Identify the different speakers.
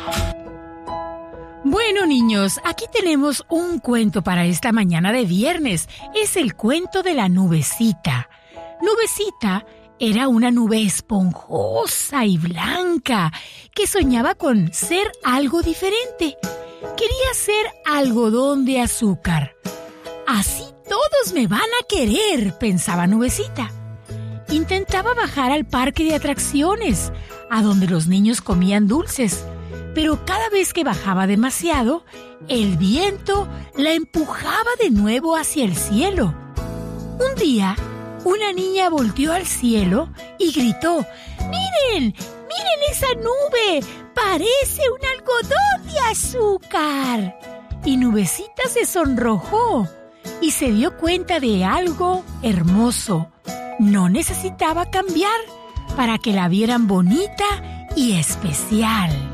Speaker 1: Bueno, niños, aquí tenemos un cuento para esta mañana de viernes. Es el cuento de la nubecita. Nubecita era una nube esponjosa y blanca que soñaba con ser algo diferente. Quería ser algodón de azúcar. Así todos me van a querer, pensaba Nubecita. Intentaba bajar al parque de atracciones, a donde los niños comían dulces, pero cada vez que bajaba demasiado, el viento la empujaba de nuevo hacia el cielo. Un día, una niña volteó al cielo y gritó: ¡Miren! ¡Miren esa nube! ¡Parece un algodón de azúcar! Y Nubecita se sonrojó y se dio cuenta de algo hermoso. No necesitaba cambiar para que la vieran bonita y especial.